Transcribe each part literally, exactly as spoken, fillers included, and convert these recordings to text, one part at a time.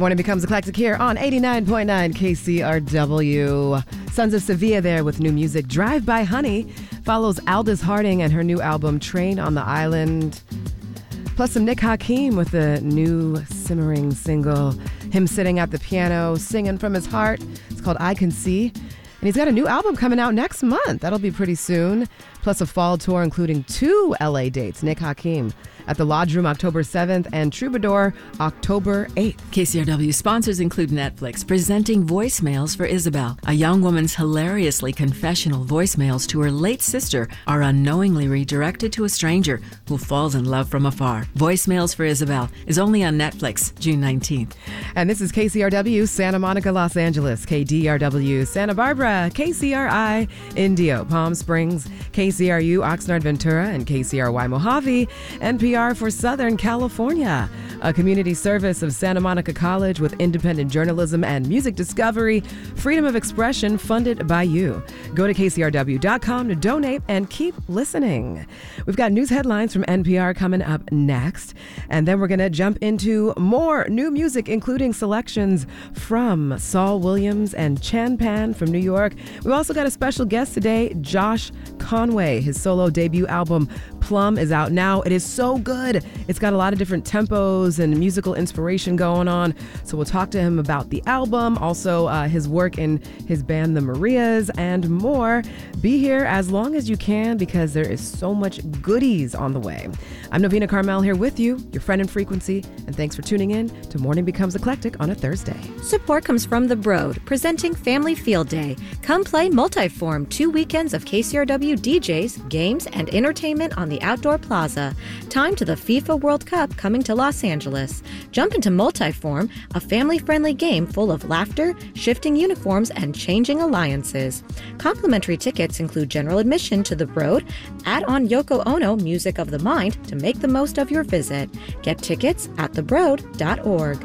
Morning Becomes Eclectic here on eighty-nine point nine K C R W. Sons of Sevilla there with new music. Drive By Honey follows Aldous Harding and her new album Train on the Island. Plus some Nick Hakim with the new simmering single. Him sitting at the piano, singing from his heart. It's called I Can See. And he's got a new album coming out next month. That'll be pretty soon. Plus a fall tour including two L A dates. Nick Hakim at the Lodge Room October seventh and Troubadour October eighth. K C R W sponsors include Netflix, presenting Voicemails for Isabel. A young woman's hilariously confessional voicemails to her late sister are unknowingly redirected to a stranger who falls in love from afar. Voicemails for Isabel is only on Netflix June nineteenth. And this is K C R W Santa Monica, Los Angeles, K D R W Santa Barbara, K C R I Indio, Palm Springs, K C R U Oxnard, Ventura, and K C R Y Mojave, N P R for Southern California, a community service of Santa Monica College with independent journalism and music discovery, freedom of expression funded by you. Go to K C R W dot com to donate and keep listening. We've got news headlines from N P R coming up next, and then we're going to jump into more new music, including selections from Saul Williams and Chan Pan from New York. We've also got a special guest today, Josh Conway. His solo debut album, Plum, is out now. It is so good. It's got a lot of different tempos and musical inspiration going on. So we'll talk to him about the album, also uh, his work in his band, The Marias, and more. Be here as long as you can because there is so much goodies on the way. I'm Novena Carmel here with you, your friend in frequency, and thanks for tuning in to Morning Becomes Eclectic on a Thursday. Support comes from The Broad, presenting Family Field Day. Come play Multiform, two weekends of K C R W D Js, games, and entertainment on the Outdoor Plaza. Time to the FIFA World Cup coming to Los Angeles. Jump into Multiform, a family-friendly game full of laughter, shifting uniforms, and changing alliances. Complimentary tickets include general admission to The Broad. Add on Yoko Ono, Music of the Mind, to make the most of your visit. Get tickets at the broad dot org.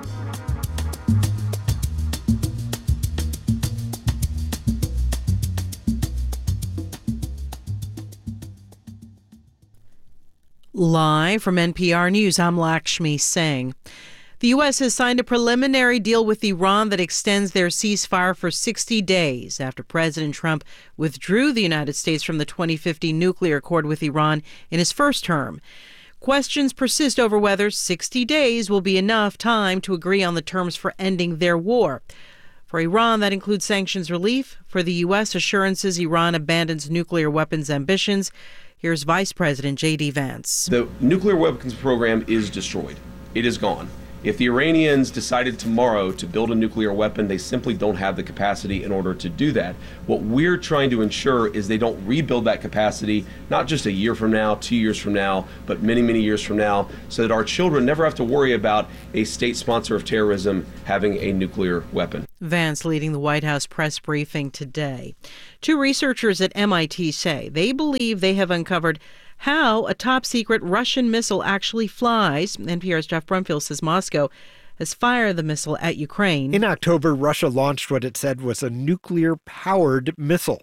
Live from N P R News, I'm Lakshmi Singh. The U S has signed a preliminary deal with Iran that extends their ceasefire for sixty days after President Trump withdrew the United States from the twenty fifteen nuclear accord with Iran in his first term. Questions persist over whether sixty days will be enough time to agree on the terms for ending their war. For Iran, that includes sanctions relief. For the U S, assurances Iran abandons nuclear weapons ambitions. Here's Vice President J D Vance. The nuclear weapons program is destroyed. It is gone. If the Iranians decided tomorrow to build a nuclear weapon, they simply don't have the capacity in order to do that. What we're trying to ensure is they don't rebuild that capacity, not just a year from now, two years from now, but many, many years from now, so that our children never have to worry about a state sponsor of terrorism having a nuclear weapon. Vance leading the White House press briefing today. Two researchers at M I T say they believe they have uncovered how a top-secret Russian missile actually flies. N P R's Jeff Brumfield says Moscow has fired the missile at Ukraine. In October, Russia launched what it said was a nuclear-powered missile.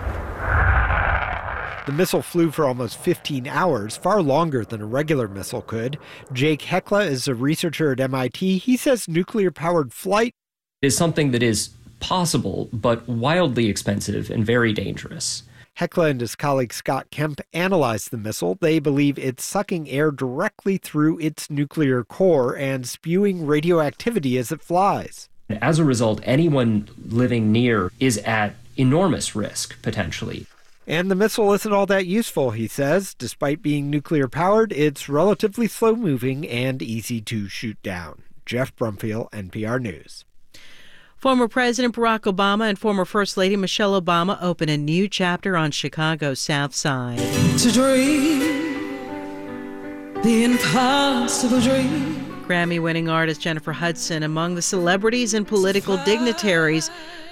The missile flew for almost fifteen hours, far longer than a regular missile could. Jake Hekla is a researcher at M I T. He says nuclear-powered flight is something that is possible, but wildly expensive and very dangerous. Hekla and his colleague Scott Kemp analyzed the missile. They believe it's sucking air directly through its nuclear core and spewing radioactivity as it flies. As a result, anyone living near is at enormous risk, potentially. And the missile isn't all that useful, he says. Despite being nuclear-powered, it's relatively slow-moving and easy to shoot down. Jeff Brumfield, N P R News. Former President Barack Obama and former First Lady Michelle Obama open a new chapter on Chicago's South Side. To dream the impossible dream. Grammy-winning artist Jennifer Hudson among the celebrities and political dignitaries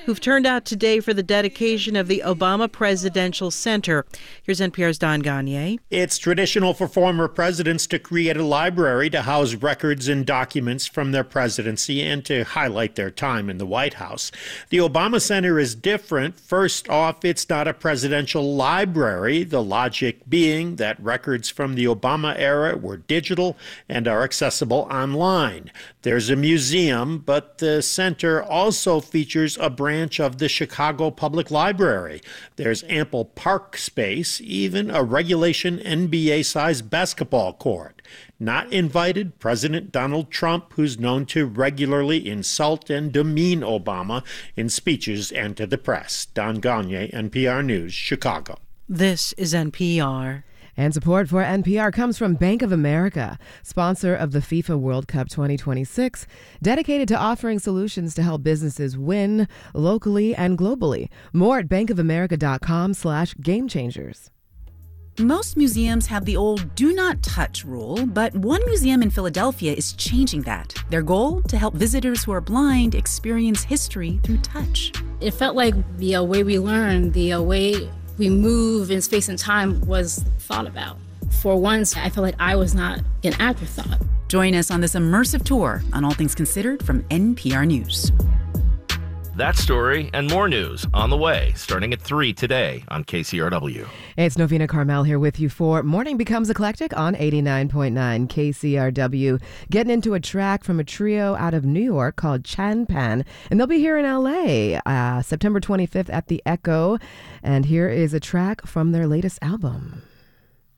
who've turned out today for the dedication of the Obama Presidential Center. Here's N P R's Don Gagné. It's traditional for former presidents to create a library to house records and documents from their presidency and to highlight their time in the White House. The Obama Center is different. First off, it's not a presidential library, the logic being that records from the Obama era were digital and are accessible online. There's a museum, but the center also features a branch of the Chicago Public Library. There's ample park space, even a regulation N B A-sized basketball court. Not invited, President Donald Trump, who's known to regularly insult and demean Obama in speeches and to the press. Don Gagné, N P R News, Chicago. This is N P R. And support for N P R comes from Bank of America, sponsor of the FIFA World Cup twenty twenty-six, dedicated to offering solutions to help businesses win locally and globally. More at bankofamerica.com slash game changers. Most museums have the old do not touch rule, but one museum in Philadelphia is changing that. Their goal? To help visitors who are blind experience history through touch. It felt like the uh, way we learn, the uh, way we move in space and time was thought about. For once, I felt like I was not an afterthought. Join us on this immersive tour on All Things Considered from N P R News. That story and more news on the way, starting at three today on K C R W. It's Novena Carmel here with you for Morning Becomes Eclectic on eighty-nine point nine K C R W. Getting into a track from a trio out of New York called Chanpan, and they'll be here in L A uh, September twenty-fifth at the Echo. And here is a track from their latest album.